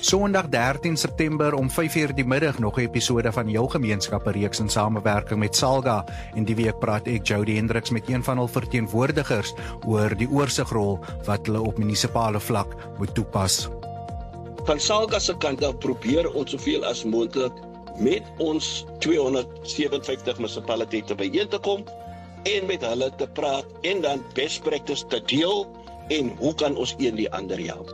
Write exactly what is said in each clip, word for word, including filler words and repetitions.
Sondag dertien September om vyf uur die middag nog 'n episode van jou gemeenskap, 'n reeks in samewerking met Salga. En die week praat ek, Jody Hendriks, met een van hul verteenwoordigers oor die oorsigrol wat hulle op munisipale vlak moet toepas. Van Salga se kant af probeer ons soveel as moontlik met ons tweehonderdsewenvyftig munisipaliteite byeen te kom en met hulle te praat en dan best practice te deel en hoe kan ons een die ander help.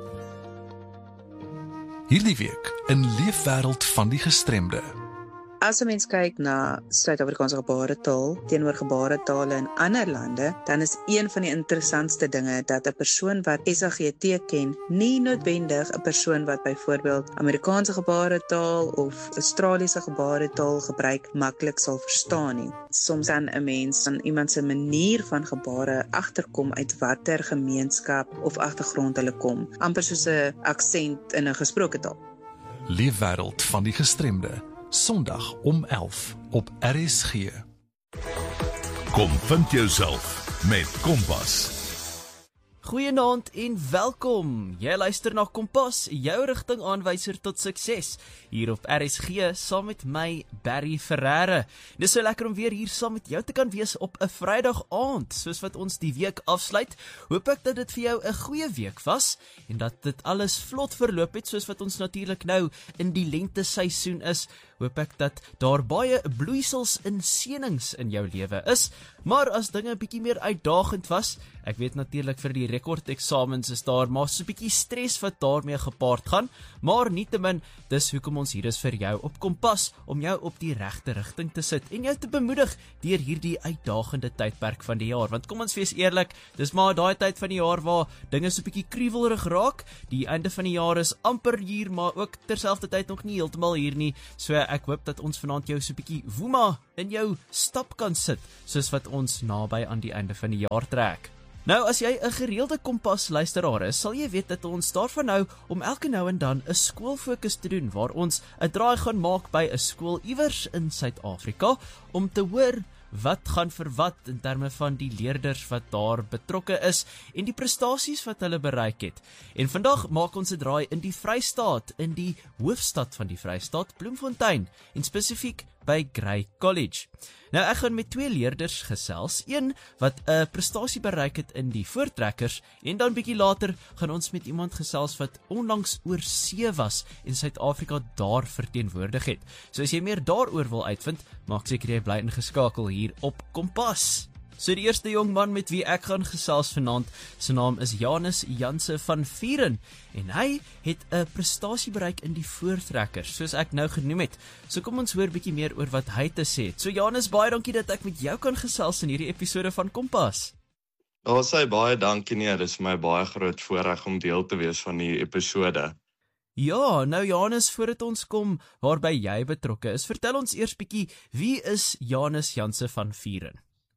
Hierdie week in Leefwêreld van die Gestremde. As 'n mens kyk na Suid-Afrikaanse gebaretaal teenoor gebaretale in ander lande, dan is een van die interessantste dinge dat 'n persoon wat S A G T ken, nie noodwendig 'n persoon wat byvoorbeeld Amerikaanse gebaretaal of Australiese gebaretaal gebruik maklik sal verstaan nie. Soms kan 'n mens aan iemand se manier van gebare agterkom uit watter gemeenskap of agtergrond hulle kom, amper soos 'n aksent in 'n gesproke taal. Leefwêreld van die Gestremde. Sondag om elf op R S G. Kom vind jouself met Kompas. Goeienaand en welkom. Jy luister na Kompas, jou rigtingaanwyser tot sukses, hier op R S G saam met my, Barry Ferreira. Dis so lekker om weer hier saam met jou te kan wees op 'n Vrydag aand, soos wat ons die week afsluit. Hoop ek dat dit vir jou 'n goeie week was en dat dit alles vlot verloop het, soos wat ons natuurlik nou in die lente seisoen is. Hoop ek dat daar baie bloeisels en seënings in jou lewe is, maar as dinge 'n bietjie meer uitdagend was, ek weet natuurlik vir die rekordeksamens is daar maar so 'n bietjie stres wat daarmee gepaard gaan, maar nietemin, dis hoekom ons hier is vir jou op Kompas, om jou op die regte rigting te sit en jou te bemoedig deur hierdie uitdagende tydperk van die jaar, want kom ons wees eerlik, dis maar daai tyd van die jaar waar dinge so 'n bietjie kruwelrig raak, die einde van die jaar is amper hier, maar ook terselfdertyd nog nie heeltemal hier nie, so ek hoop dat ons vanaand jou so 'n bietjie woema in jou stap kan sit, soos wat ons naby aan die einde van die jaar trek. Nou, as jy 'n gereelde Kompas luisteraar is, sal jy weet dat ons daarvan hou om elke nou en dan 'n skoolfokus te doen, waar ons 'n draai gaan maak by 'n skool iewers in Suid-Afrika, om te hoor wat gaan vir wat in terme van die leerders wat daar betrokke is en die prestasies wat hulle bereik het. En vandag maak ons 'n draai in die Vrystaat, in die hoofstad van die Vrystaat, Bloemfontein, en spesifiek by Grey College. Nou, ek gaan met twee leerders gesels, een wat 'n prestasie bereik het in die voortrekkers, en dan bietjie later gaan ons met iemand gesels wat onlangs oor see was en Suid-Afrika daar verteenwoordig het. So as jy meer daaroor wil uitvind, maak seker jy bly ingeskakel hier op Kompas. So die eerste jong man met wie ek gaan gesels vanaand, sy naam is Janus Janse van Vieren, en hy het 'n prestasie bereik in die voortrekkers, soos ek nou genoem het. So kom ons hoor bietjie meer oor wat hy te sê het. So Janus, baie dankie dat ek met jou kan gesels in hierdie episode van Kompas. Ja, sy baie dankie nie, dit is vir my baie groot voorreg om deel te wees van die episode. Ja, nou Janus, voordat ons kom waarby jy betrokke is, vertel ons eers bietjie, wie is Janus Janse van Vieren?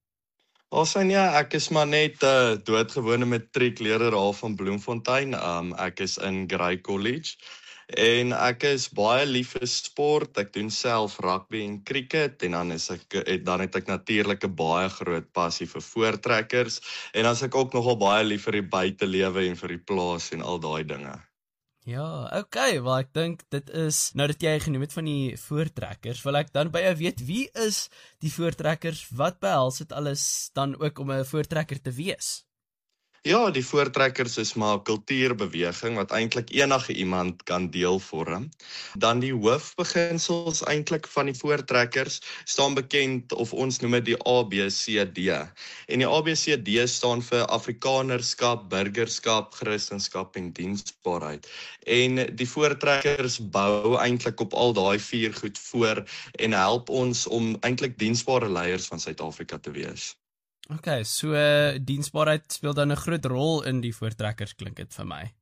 Alsyn ja, ek is maar net 'n uh, doodgewone matriekleerder al van Bloemfontein. Um, ek is in Grey College en ek is baie lief vir sport. Ek doen self rugby en cricket en dan is ek dan het ek natuurlik 'n baie groot passie vir voortrekkers en dan is ek ook nogal baie lief vir die buitelewe en vir die plaas en al daai dinge. Ja, okay, wel ek dink dit is, nou dat jy genoem het van die voortrekkers, wil ek dan by jou weet, wie is die voortrekkers, wat behels dit alles dan ook om 'n voortrekker te wees? Ja, die voortrekkers is maar 'n kultuurbeweging wat eintlik enige iemand kan deel vorm. Dan die hoofbeginsels eintlik van die voortrekkers staan bekend, of ons noem dit die A B C D. En die A B C D staan vir Afrikanerskap, burgerskap, Christenskap en diensbaarheid. En die voortrekkers bou eintlik op al daai vier goed voor en help ons om eintlik diensbare leiers van Suid-Afrika te wees. Okay, so uh, diensbaarheid speel dan 'n groot rol in die voortrekkers, klink dit vir my.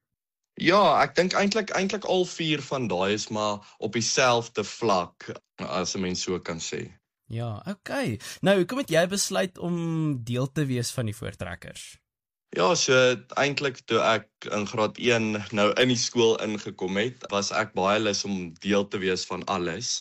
Ja, ek dink eintlik eintlik al vier van daai is maar op dieselfde vlak, as 'n mens so kan sê. Ja, okay. Nou, hoekom het jy besluit om deel te wees van die voortrekkers? Ja, so eintlik toe ek in graad een nou in die skool ingekom het, was ek baie lus om deel te wees van alles.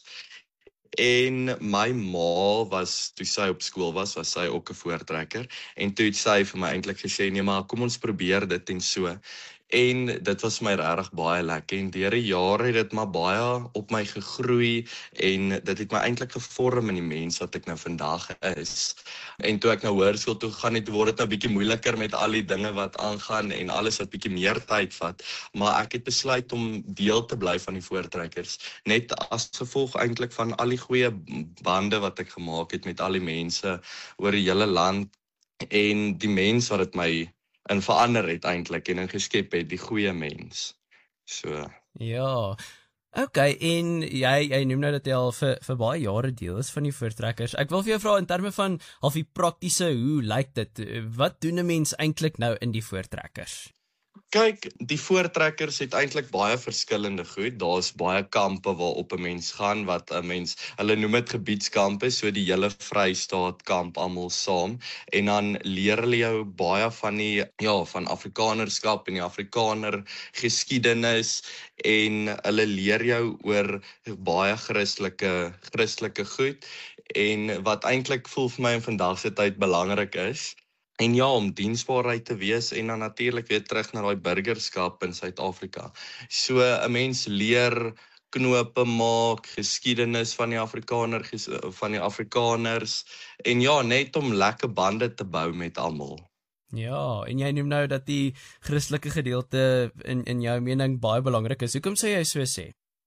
En my ma was, toe sy op skool was, was sy ook 'n voortrekker. En toe het sy vir my eintlik gesê, nee maar, kom ons probeer dit en so. en dit was my regtig baie lekker en deur die jare het dit maar baie op my gegroei en dit het my eintlik gevorm in die mens wat ek nou vandag is. En toe ek nou hoërskool toe gaan het, word dit nou bietjie moeiliker met al die dinge wat aangaan en alles wat bietjie meer tyd vat, maar ek het besluit om deel te bly van die Voortrekkers, net as gevolg eintlik van al die goeie bande wat ek gemaak het met al die mense oor die hele land en die mens wat dit my in verander het eintlik en in geskep het, die goeie mens. So. Ja. Okay, en jy jy noem nou dat jy al vir vir baie jare deel is van die Voortrekkers. Ek wil vir jou vra in terme van half die praktiese, hoe lyk dit? Wat doen 'n mens eintlik nou in die Voortrekkers? Kyk, die Voortrekkers het eintlik baie verskillende goed. Daar's baie kampe waarop 'n mens gaan wat 'n mens, hulle noem dit gebiedskampe, so die hele Vrystaat kamp almal saam en dan leer hulle jou baie van die ja, van Afrikanerskap en die Afrikaner geskiedenis en hulle leer jou oor baie Christelike Christelike goed en wat eintlik voel vir my in vandag se tyd belangrik is. En ja, om diensbaarheid te wees en dan natuurlik weer terug na daai burgerskap in Suid-Afrika. So 'n mens leer knope maak, geskiedenis van die Afrikaner van die Afrikaners en ja, net om lekker bande te bou met almal. Ja, en jy noem nou dat die Christelike gedeelte in in jou mening baie belangrik is. Hoekom sê jy so sê?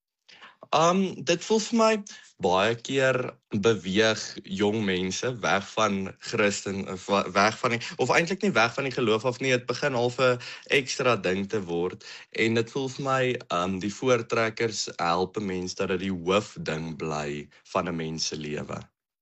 Um, dit voel vir my baie keer beweeg jong mense weg van Christen, weg van die, of eintlik nie weg van die geloof af nie, dit begin half 'n ekstra ding te word, en dit voel vir my, um, die Voortrekkers help mense dat dit die hoofding bly van 'n mens se lewe.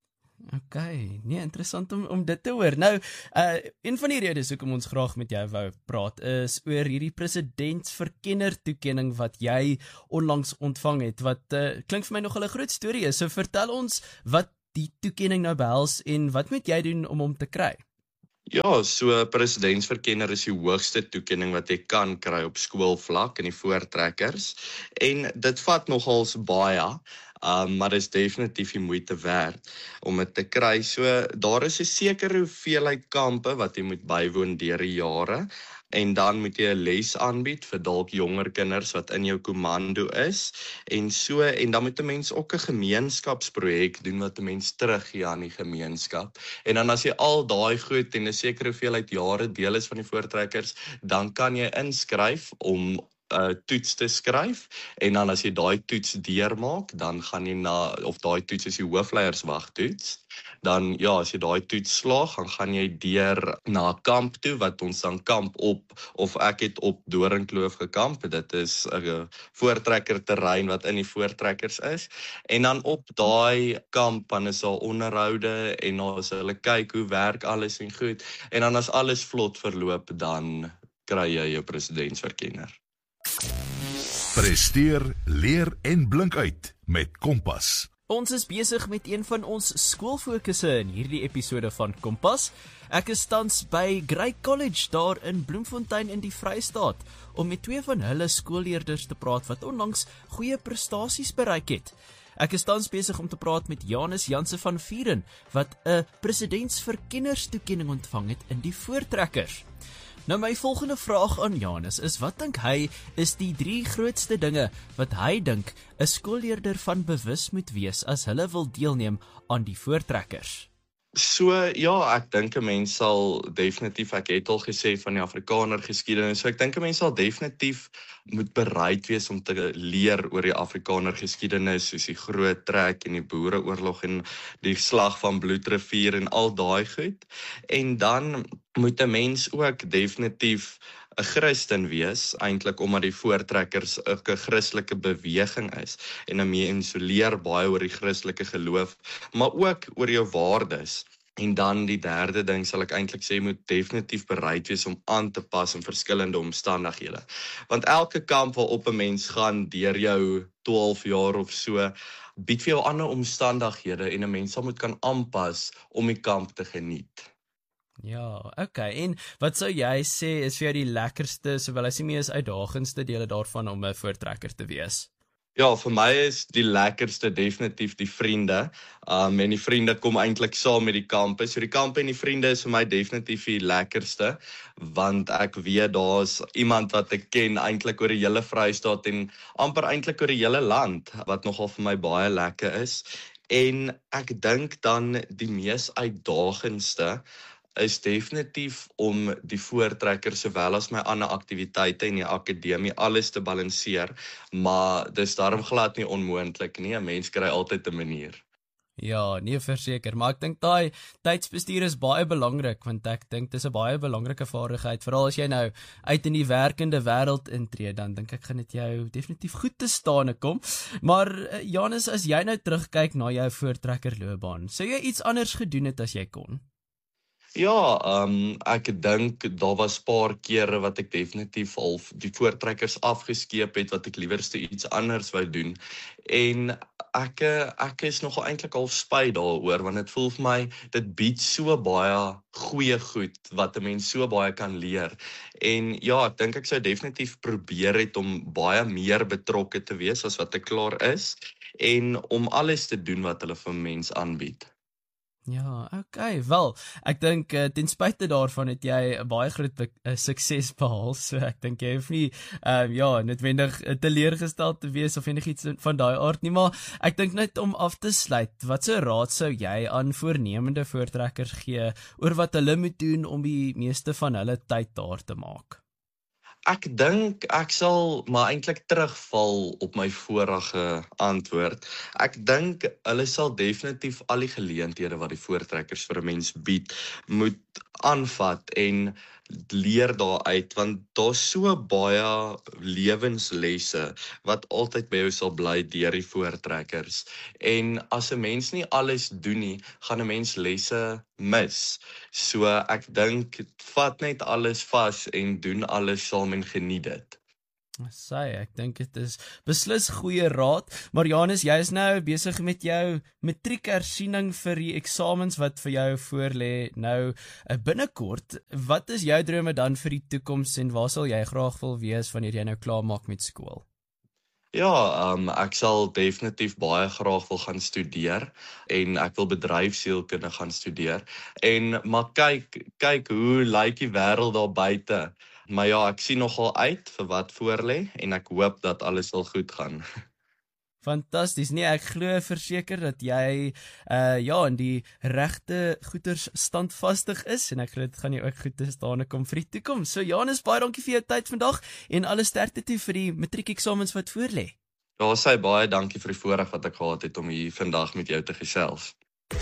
Okay, nee, interessant om om dit te hoor. Nou, uh een van die redes hoekom ons graag met jou wou praat is oor hierdie presidentsverkenner toekenning wat jy onlangs ontvang het, wat uh, klink vir my nog 'n groot storie is. So vertel ons wat die toekenning nou behels en wat moet jy doen om hom te kry? Ja, so presidentsverkenner is die hoogste toekenning wat jy kan kry op skoolvlak in die Voortrekkers en dit vat nogals baie. Um, maar dit is definitief die moeite werd om dit te kry. So daar is 'n sekere hoeveelheid kampe wat jy moet bywoon deur die jare en dan moet jy 'n les aanbied vir dalk jonger kinders wat in jou komando is en so en dan moet 'n mens ook 'n gemeenskapsprojek doen wat 'n mens teruggee aan die gemeenskap. En dan as jy al daai goed en 'n sekere hoeveelheid jare deel is van die Voortrekkers, dan kan jy inskryf om Uh, toets te skryf en dan as jy daai toets deurmaak, dan gaan jy na, of daai toets is die hoofleierswagtoets, dan ja, as jy daai toets slaag, dan gaan jy deur na 'n kamp toe, wat ons dan kamp op, of ek het op Doringkloof gekamp, dit is 'n Voortrekker terrein wat in die Voortrekkers is, en dan op daai kamp, dan is daar onderhoude, en dan as hulle kyk hoe werk alles en goed, en dan as alles vlot verloop, dan kry jy jou presidentsverkenner. Presteer, leer en blink uit met Kompas. Ons is besig met een van ons skoolfokusse in hierdie episode van Kompas. Ek is tans by Grey College daar in Bloemfontein in die Vrystaat om met twee van hulle skoolleerders te praat wat onlangs goeie prestasies bereik het. Ek is tans besig om te praat met Janus Janse van Vuren wat 'n presidentsverkennerstoekenning ontvang het in die Voortrekkers. Nou my volgende vraag aan Janus is, wat dink hy is die drie grootste dinge wat hy dink 'n skoolleerder van bewus moet wees as hulle wil deelneem aan die Voortrekkers? So ja, ek dink 'n mens sal definitief, ek het al gesê van die Afrikaner geskiedenis, so ek dink 'n mens sal definitief moet bereid wees om te leer oor die Afrikaner geskiedenis, soos die Groot Trek en die Boereoorlog en die slag van Bloedrivier en al daai goed. En dan moet 'n mens ook definitief 'n Christen wees, eintlik omdat die Voortrekkers 'n Christelike beweging is en 'n mens leer baie oor die Christelike geloof, maar ook oor jou waardes. En dan die derde ding sal ek eintlik sê, moet definitief bereid wees om aan te pas in verskillende omstandighede. Want elke kamp waarop 'n mens gaan deur jou twaalf jaar of so, bied vir jou ander omstandighede en 'n mens sal moet kan aanpas om die kamp te geniet. Ja, okay. En wat sou jy sê is vir jou die lekkerste, sowel as die mees uitdagendste dele daarvan om 'n Voortrekker te wees? Ja, vir my is die lekkerste definitief die vriende. Um, en die vriende kom eintlik saam met die kampe. So die kampe en die vriende is vir my definitief die lekkerste, want ek weet daar's iemand wat ek ken eintlik oor die hele Vrystaat en amper eintlik oor die hele land, wat nogal vir my baie lekker is. En ek dink dan die mees uitdagendste is definitief om die voortrekker sowel as my ander aktiwiteite in die akademie alles te balanseer, maar dis daarom glad nie onmoontlik nie. 'n Mens kry altyd 'n manier. Ja, nee, verseker, maar ek dink daai tydsbestuur is baie belangrik, want ek dink dis 'n baie belangrike vaardigheid, veral as jy nou uit in die werkende wêreld intree, dan dink ek gaan dit jou definitief goed te staan kom. Maar Janus, as jy nou terugkyk na jou voortrekkerloopbaan, sou jy iets anders gedoen het as jy kon? Ja, um, ek dink daar was paar kere wat ek definitief al die voortrekkers afgeskeep het, wat ek liewerste iets anders wou doen. En ek, ek is nogal eintlik al spyt daaroor, want dit voel vir my, dit bied so baie goeie goed, wat 'n mens so baie kan leer. En ja, ek dink ek sou definitief probeer het om baie meer betrokke te wees as wat ek klaar is, en om alles te doen wat hulle vir mens aanbied. Ja, okay, wel, ek dink uh, ten spyte daarvan het jy 'n baie groot be uh, sukses behaal, so ek dink jy hoef nie uh, ja, noodwendig uh, teleurgesteld te wees of enigiets van daai aard nie, maar ek dink net om af te sluit, wat so raad sou jy aan voornemende voortrekkers gee oor wat hulle moet doen om die meeste van hulle tyd daar te maak? Ek dink ek sal maar eintlik terugval op my vorige antwoord. Ek dink hulle sal definitief al die geleenthede wat die voortrekkers vir 'n mens bied, moet aanvat en leer daaruit, want daar's so baie lewenslesse wat altyd by jou sal bly deur die voortrekkers. En as 'n mens nie alles doen nie, gaan 'n mens lesse mis. So ek dink, vat net alles vas en doen alles saam en geniet dit. Sy, ek dink dit is beslis goeie raad, maar Janus, jy is nou besig met jou matriekersiening vir die eksamens wat vir jou voorlê nou uh, binnekort. Wat is jou drome dan vir die toekoms en waar sal jy graag wil wees wanneer jy nou klaar maak met skool? Ja, um, ek sal definitief baie graag wil gaan studeer en ek wil bedryfsielkunde gaan studeer. En maar kyk, kyk hoe lyk die wêreld daar buite. Maar ja, ek sien nogal uit vir wat voorlê en ek hoop dat alles sal goed gaan. Fantasties. Nee, ek glo verseker dat jy uh ja, in die regte goeders standvastig is en ek glo dit gaan jy ook goed te staan kom vir die toekoms. So Janus, baie dankie vir jou tyd vandag en alle sterkte toe vir die matriekeksamens wat voorlê. Ja, sê baie dankie vir die voorreg wat ek gehad het om hier vandag met jou te gesels.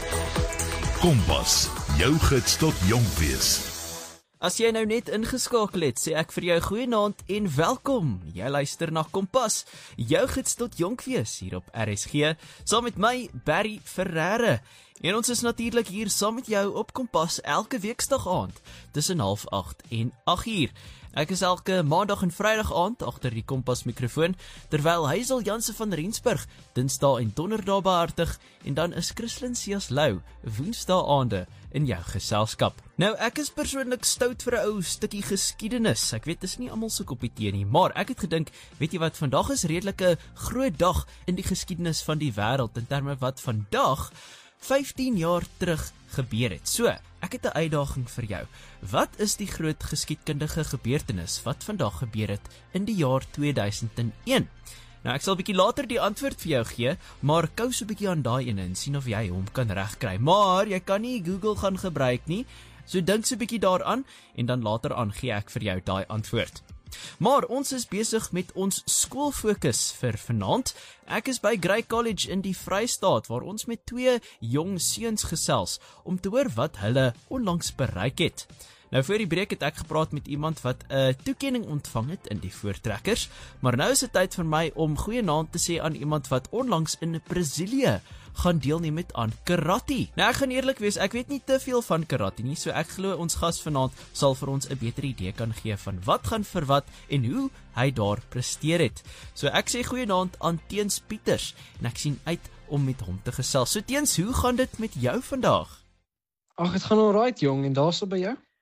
Kompas, jou gids tot jonk wees. As jy nou net ingeskakel het, sê ek vir jou goeienaand en welkom. Jy luister na Kompas, jou gids tot jonk wees hier op R S G, saam met my, Barry Ferreira. En ons is natuurlik hier saam met jou op Kompas elke weeksdag aand, tussen half agt en agt uur. Ek is elke maandag en vrydag aand agter die Kompas mikrofoon, terwyl Hazel Jansen van Rensburg dinsdae en donderdae behartig, en dan is Christlyn Ciaslou woensdae aande in jou geselskap. Nou, ek is persoonlik stout vir 'n ou stukkie geskiedenis. Ek weet, dis nie almal se koppie tee nie, maar ek het gedink, weet jy wat, vandag is redelik 'n groot dag in die geskiedenis van die wêreld, in terme wat vandag vyftien jaar terug gebeur het. So, ek het 'n uitdaging vir jou. Wat is die groot geskiedkundige gebeurtenis wat vandag gebeur het in die jaar twee duisend een? Nou, ek sal 'n bietjie later die antwoord vir jou gee, maar kou so 'n bietjie aan daai ene en sien of jy hom kan regkry. Maar jy kan nie Google gaan gebruik nie, so dink so 'n bietjie daaraan en dan later aan gee ek vir jou daai antwoord. Maar ons is besig met ons skoolfokus vir vanaand. Ek is by Grey College in die Vrystaat, waar ons met twee jong seuns gesels om te hoor wat hulle onlangs bereik het. Nou, voor die breek het ek gepraat met iemand wat 'n toekenning ontvang het in die voortrekkers, maar nou is dit tyd vir my om goeienaand te sê aan iemand wat onlangs in Brasilië gaan deelneem met aan karate. Nou, ek gaan eerlik wees, ek weet nie te veel van karate nie, so ek glo ons gas vanaand sal vir ons 'n beter idee kan gee van wat gaan vir wat en hoe hy daar presteer het. So ek sê goeienaand aan Teens Pieters en ek sien uit om met hom te gesels. So Teens, hoe gaan dit met jou vandag? Ag, dit gaan alright jong, en daarso by jou?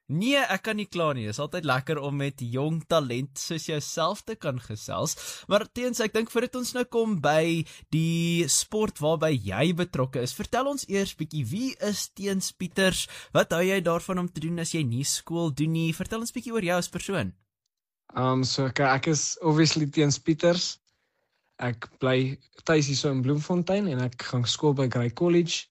Nee, ek kan nie kla nie. Dit is altyd lekker om met jong talent soos jouself te kan gesels. Maar Teens, ek dink voordat ons nou kom by die sport waarby jy betrokke is, vertel ons eers bietjie, wie is Teens Pieters? Wat hou jy daarvan om te doen as jy nie skool doen nie? Vertel ons bietjie oor jou as persoon. Um, so okay, ek is obviously Teens Pieters. Ek bly tuis hier so in Bloemfontein en ek gaan skool by Grey College.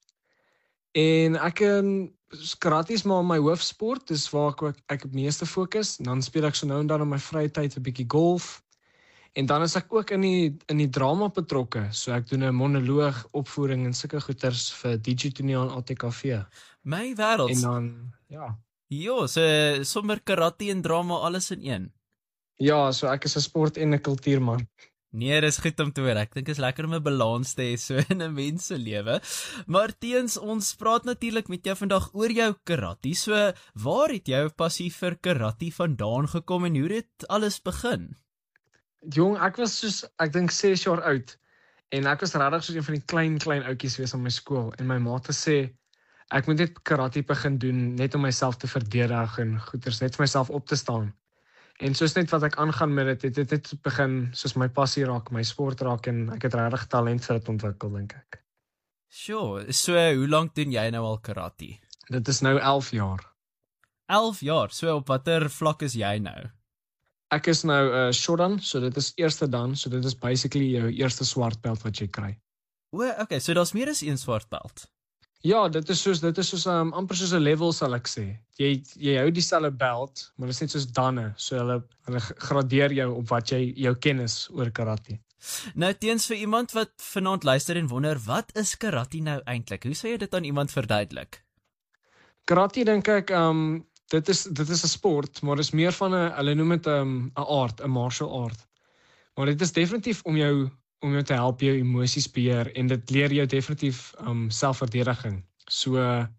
En ek in karate is maar my hoofsport, dis waar ek ek op meeste fokus. Dan speel ek so nou en dan in my vrye tyd 'n bietjie golf. En dan is ek ook in die in die drama betrokke. So ek doen 'n monoloog, opvoering en sulke goeters vir Digitoneel en A T K V. My wêreld. En dan ja. Jo, so sommer karate en drama alles in een. Ja, so ek is 'n sport en 'n kultuurman. Nee, dis goed om te hoor. Ek dink is lekker om 'n balans te hê so in 'n mens se lewe. Maar Teens, ons praat natuurlik met jou vandag oor jou karate. So, waar het jou passie vir karate vandaan gekom en hoe het dit alles begin? Jong, ek was soos ek dink ses jaar oud en ek was regtig soos een van die klein klein ouetjies wees op my skool en my ma het gesê ek moet net karate begin doen net om myself te verdedig en goeters net vir myself op te staan. En soos net wat ek aangaan met dit, het dit net begin soos my passie raak, my sport raak en ek het regtig talent vir dit ontwikkel, dink ek. Sure, so hoe lank doen jy nou al karate? Dit is nou elf jaar. elf jaar, so op watter vlak is jy nou? Ek is nou 'n uh, Shodan, so dit is eerste dan, so dit is basically jou eerste swart belt wat jy kry. O, okay, so daar's meer as een swart belt. Ja, dit is soos dit is soos um, amper soos 'n level sal ek sê. Jy jy hou dieselfde belt, maar dit is net soos danne. So hulle hulle gradeer jou op wat jy jou kennis oor karate. Nou Teens, vir iemand wat vanaand luister en wonder, wat is karate nou eintlik? Hoe sou jy dit aan iemand verduidelik? Karate dink ek um dit is dit is 'n sport, maar dit is meer van 'n hulle noem dit 'n um, 'n art, 'n martial art. Maar dit is definitief om jou om jou te help jou emosies beheer en dit leer jou definitief um, selfverdediging. So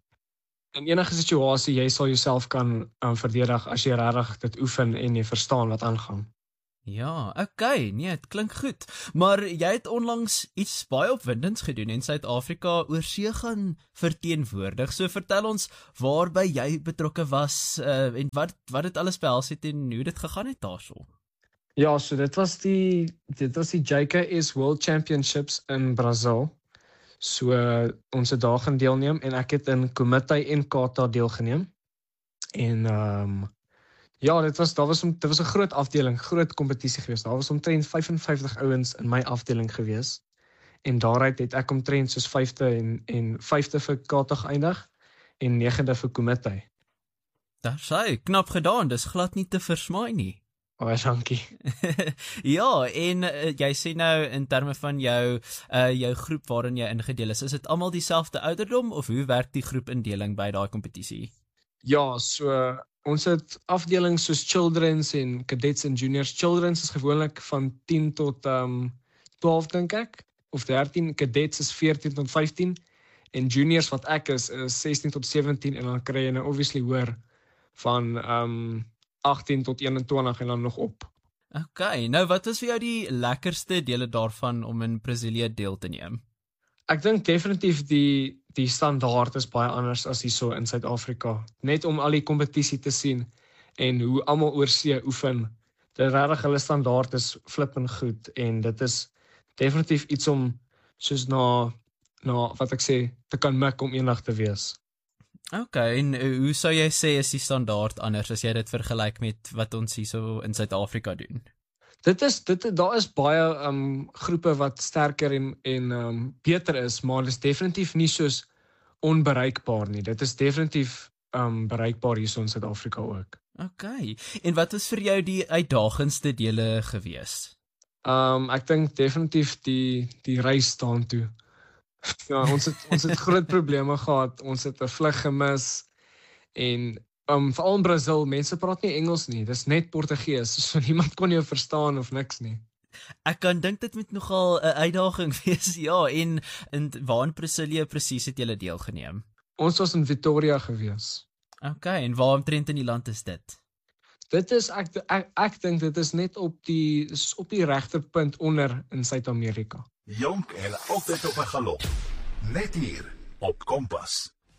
in enige situasie jy sal jouself kan um, verdedig as jy regtig dit oefen en jy verstaan wat aangaan. Ja, okay, nee, dit klink goed. Maar jy het onlangs iets baie opwindends gedoen en Suid-Afrika oorsee gaan verteenwoordig. So vertel ons waarby jy betrokke was uh, en wat wat dit alles behels het en hoe dit gegaan het daarso. Ja, so dit was die dit was die J K S World Championships in Brazil. So uh, ons het daar gaan deelneem en ek het in Kumite en Kata deelgeneem. En ehm um, ja, dit was daar was dit was 'n groot afdeling, groot kompetisie geweest. Daar was omtrent vyf-en-vyftig ouens in my afdeling geweest. En daaruit het ek omtrent soos vyfde en en vyfde vir Kata geëindig en negende vir Kumite. Daar sê, knap gedaan, dis glad nie te versmaai nie. Oh, dankie. Ja, en uh, jy sê nou in terme van jou uh, jou groep waarin jy ingedeel is, is dit almal dieselfde ouderdom of hoe werk die groepindeling by daai kompetisie? Ja, so uh, ons het afdelings soos children's en cadets en juniors. Children's is gewoonlik van tien tot um, twaalf dink ek, of dertien, cadets is veertien tot vyftien en juniors wat ek is is sestien tot sewentien en dan kry jy nou obviously hoor van um, agtien tot eenentwintig en dan nog op. Okay, nou wat was vir jou die lekkerste dele daarvan om in Brasilië deel te neem? Ek dink definitief die die standaard is baie anders as hierso in Suid-Afrika. Net om al die kompetisie te sien en hoe almal oorsee oefen. Dit regtig hulle standaard is flippend goed en dit is definitief iets om soos na na wat ek sê te kan mik om eendag te wees. Okay, en hoe sou jy sê is die standaard anders as jy dit vergelyk met wat ons hierso in Suid-Afrika doen? Dit is dit daar is baie um groepe wat sterker en en um beter is, maar dit is definitief nie soos onbereikbaar nie. Dit is definitief um bereikbaar hierso in Suid-Afrika ook. Okay. En wat was vir jou die uitdagendste dele gewees? Um ek dink definitief die die reis daartoe. Ja, ons het ons het groot probleme gehad. Ons het 'n vlug gemis en um veral in Brazil, mense praat nie Engels nie. Dis net Portugees. So niemand kon jou verstaan of niks nie. Ek kan dink dit moet nogal 'n uitdaging wees. Ja, en in waar in Brasilia presies het julle deelgeneem? Ons was in Vitória gewees. Okay, en waar omtrent in die land is dit? Dit is ek ek, ek dink dit is net op die is op die regterpunt onder in Suid-Amerika. Jonk en altyd op 'n galop. Net hier op Kompas.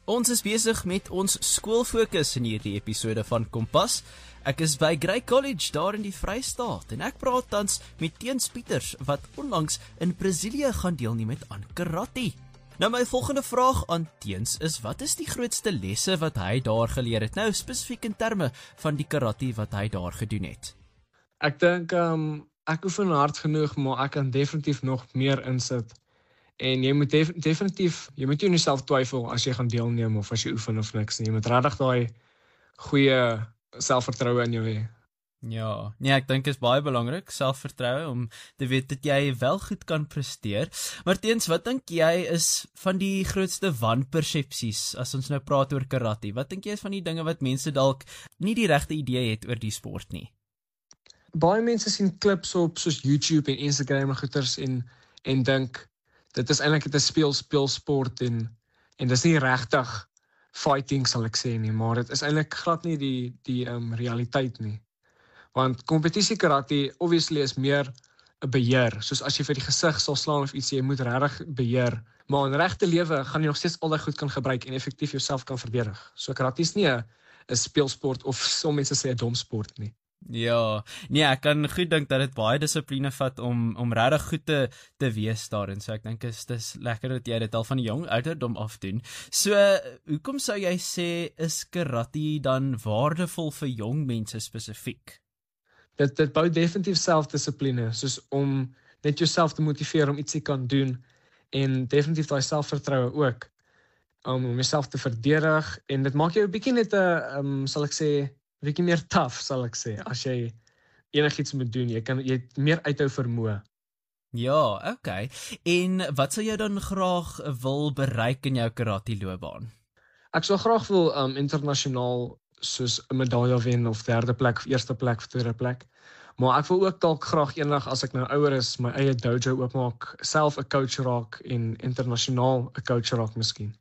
Ons is besig met ons skoolfokus in hierdie episode van Kompas. Ek is by Grey College daar in die Vrystaat en ek praat tans met Teens Pieters wat onlangs in Brasilië gaan deelneem met aan karate. Nou my volgende vraag aan Teens is, wat is die grootste lesse wat hy daar geleer het? Nou spesifiek in terme van die karate wat hy daar gedoen het. Ek dink um, ek oefen hard genoeg, maar ek kan definitief nog meer insit. En jy moet def, definitief, jy moet nie in jouself twyfel as jy gaan deelneem of as jy oefen of niks nie. Jy moet regtig daai goeie selfvertroue in jou hê. Ja, nee, ek dink is baie belangrik, selfvertroue, om te weet dat jy wel goed kan presteer. Maar Teens, wat dink jy is van die grootste wanpersepsies, as ons nou praat oor karate? Wat dink jy is van die dinge wat mense dalk nie die regte idee het oor die sport nie? Baie mense sien klips op soos YouTube en Instagram en goeters en, en dink, dit is eintlik 'n speel speel sport en en dis nie regtig fighting sal ek sê nie, maar dit is eintlik glad nie die die um, realiteit nie. Want kompetisie karate obviously is meer 'n beheer, soos as jy vir die gesig sal slaan of iets, jy moet regtig beheer. Maar in regte lewe gaan jy nog steeds altyd goed kan gebruik en effektief jouself kan verdedig. So karate is nie 'n 'n speelsport of sommige mense sê 'n dom sport nie. Ja, nee, ek kan goed dink dat dit baie dissipline vat om om regtig goed te te wees daarin. So ek dink is dis lekker dat jy dit al van die jong ouderdom af doen. So, hoekom sou jy sê is karate dan waardevol vir jong mense spesifiek? Dit dit bou definitief selfdissipline, soos om net jouself te motiveer om iets te kan doen en definitief daai selfvertroue ook um, om jouself te verdedig en dit maak jou 'n bietjie net 'n um, sal ek sê 'n bietjie meer tough, sal ek sê, as jy enigiets moet doen. Jy kan jy het meer uithou vermoë. Ja, okay. En wat sou jy dan graag wil bereik in jou karate loopbaan? Ek sou graag wil um, internasionaal soos 'n medalje wen of derde plek of eerste plek of tweede plek. Maar ek wil ook dalk graag eendag as ek nou ouer is, my eie dojo oopmaak, self 'n coach raak en internasionaal 'n coach raak miskien.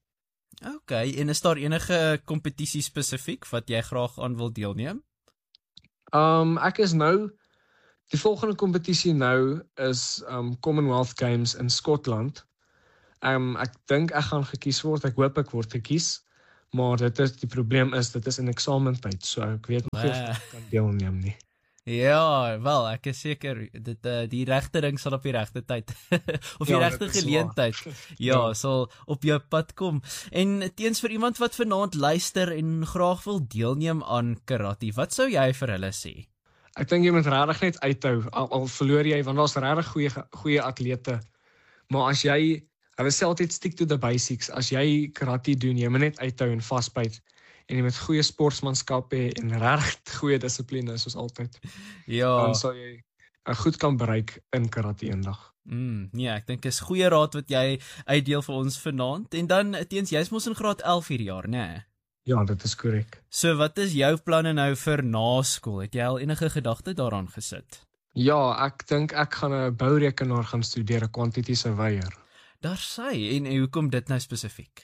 Okay, en is daar enige kompetisie spesifiek wat jy graag aan wil deelneem? Um, ek is nou, die volgende kompetisie nou is um, Commonwealth Games in Skotland. Um, ek dink ek gaan gekies word, ek hoop ek word gekies, maar dit is, die probleem is, dit is in eksamentyd, so ek weet nog nie of ek kan deelneem nie. Ja, wel, ek is seker, dit, uh, die regte ding sal op die regte tyd, of die ja, regte geleentheid, ja, ja, sal op jou pad kom. En teens vir iemand wat vanaand luister en graag wil deelneem aan karate, wat sou jy vir hulle sê? Ek dink jy moet regtig net uithou, al, al verloor jy, want daar's regtig goeie, goeie atlete, maar as jy, hulle sê altyd stick to the basics, as jy karate doen, jy moet net uithou en vastbyt, en jy met goeie sportsmanskap hê en regtig goeie dissipline soos altyd. Ja. Dan sal jy goed kan bereik in karate eendag. Mm, nee, ek dink is goeie raad wat jy uitdeel vir ons vanaand. En dan teens jy's mos in graad elf hierdie jaar, né? Nee? Ja, dit is korrek. So wat is jou planne nou vir naskool? Het jy al enige gedagte daaraan gesit? Ja, ek dink ek gaan 'n bourekenaar gaan studeer, 'n quantity surveyor. Daar sê, en, en hoekom dit nou spesifiek?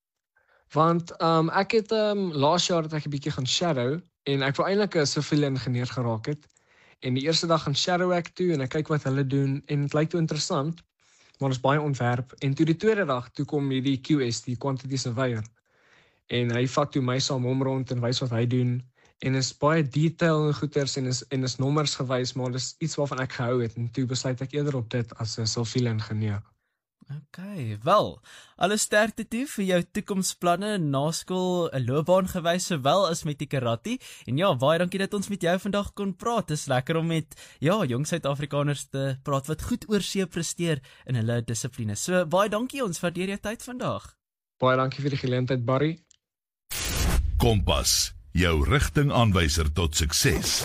Want um, ek het um, laas jaar het ek 'n bietjie gaan shadow en ek wou eintlik 'n siviele ingenieur geraak het. En die eerste dag gaan shadow ek toe en ek kyk wat hulle doen en dit lyk toe interessant, maar ons baie ontwerp. En toe die tweede dag toe kom hierdie Q S, die quantity surveyor. En hy vat toe my saam hom rond en wys wat hy doen. En is baie detail en goeters en is en is nommers gewys, maar dis iets waarvan ek gehou het en toe besluit ek eerder op dit as 'n siviele ingenieur. Okay, wel, alle sterkte toe vir jou toekomsplanne na skool, 'n loopbaan gewys sowel as met die karate. En ja, baie dankie dat ons met jou vandag kon praat. Dit is lekker om met ja, jong Suid-Afrikaners te praat wat goed oor see presteer in hulle dissipline. So baie dankie, ons waardeer jou tyd vandag. Baie dankie vir die geleentheid, Barry. Kompas, jou rigtingaanwyser tot sukses.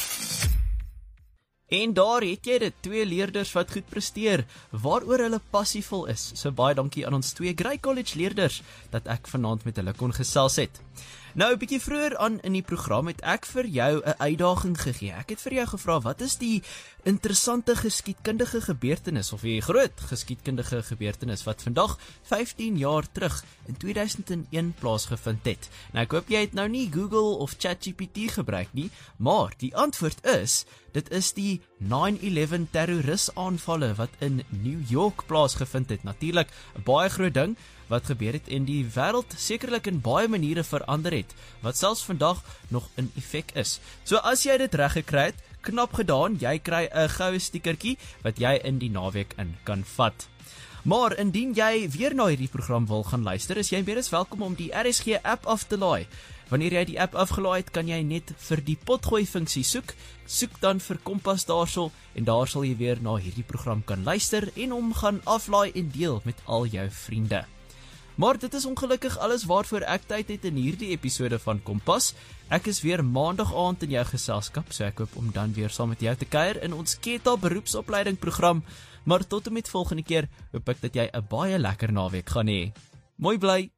En daar het jy dit, twee leerders wat goed presteer, waaroor hulle passievol is. So baie dankie aan ons twee Grey College leerders, dat ek vanaand met hulle kon gesels het. Nou, 'n bietjie vroeër aan in die program het ek vir jou 'n uitdaging gegee. Ek het vir jou gevra, wat is die interessante geskiedkundige gebeurtenis, of die groot geskiedkundige gebeurtenis, wat vandag vyftien jaar terug in twee duisend een plaasgevind het. Nou, ek hoop jy het nou nie Google of ChatGPT gebruik nie, maar die antwoord is, dit is die nine eleven terrorisaanvalle wat in New York plaasgevind het. Natuurlik 'n baie groot ding wat gebeur het en die wêreld sekerlik in baie maniere verander het, wat selfs vandag nog in effek is. So as jy dit reg gekry het, knap gedaan, jy kry 'n goue stiekertjie wat jy in die naweek in kan vat. Maar indien jy weer na hierdie program wil gaan luister, is jy meer as welkom om die R S G app af te laai. Wanneer jy die app afgelaai het, kan jy net vir die potgooi funksie soek. Soek dan vir Kompas daarso en daar sal jy weer na hierdie program kan luister en hom gaan aflaai en deel met al jou vriende. Maar dit is ongelukkig alles waarvoor ek tyd het in hierdie episode van Kompas. Ek is weer maandag aand in jou geselskap, so ek hoop om dan weer saam met jou te kuier in ons Keta beroepsopleiding program. Maar tot en met volgende keer hoop ek dat jy 'n baie lekker naweek gaan hê. Mooi bly!